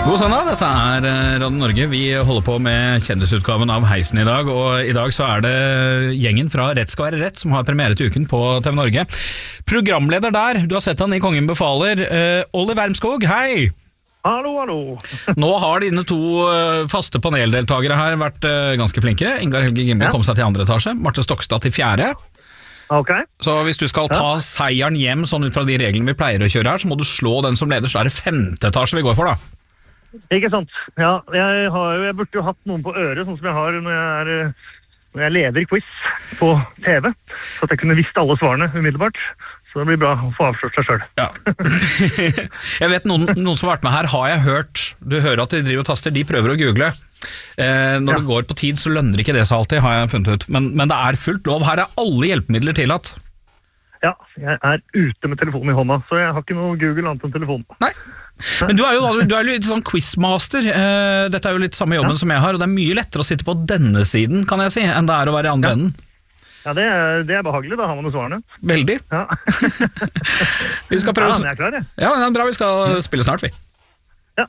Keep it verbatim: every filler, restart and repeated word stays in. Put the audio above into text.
God søndag, dette er Radio Norge. Vi holder på med kjendisutgaven av Heisen i dag, og i dag så er det gjengen fra Rett skal være rett som har premiere til uken på T V Norge. Programleder der, du har sett han i Kongen befaler, uh, Olli Wermskog, hei! Hallo, hallo. Nå har dine to faste paneldeltagere her vært uh, ganske flinke. Ingar Helge Gimbo ja. kom seg til andre etasje, Marte Stokstad til fjerde. Ok. Så hvis du skal ta ja. seieren hjem sånn ut fra de reglene vi pleier å kjøre her, så må du slå den som leder, så er det femte etasje vi går for da. Ikke sant. Ja, jeg, har jo, jeg burde jo hatt noen på øret, sånn som jeg har når jeg, er, når jeg leder quiz på T V, så at jeg kunne visst alle svarene umiddelbart. Så det blir bra å få avslørt seg selv. Ja. Jeg vet noen, noen som har vært med her, har jeg hørt, du hører at de driver og taster, de prøver å google. Eh, når ja. det går på tid, så lønner ikke det så alltid, har jeg funnet ut. Men, men det er fullt lov. Her er alle hjelpemidler tillatt. Ja, jeg er ute med telefonen i hånda, så jeg har ikke noe Google annet enn telefonen. Nei. Men du er jo, du er jo litt sånn quizmaster. Dette er jo litt samme jobben ja. som jeg har, og det er mye lettere å sitte på denne siden, kan jeg si, enn det er å være i andre ja. enden. Ja, det er, det er behagelig, da har man jo svarene. Veldig. Ja. Vi skal prøve... Ja, men jeg er klar, jeg. Ja, det er bra, vi skal spille snart, vi.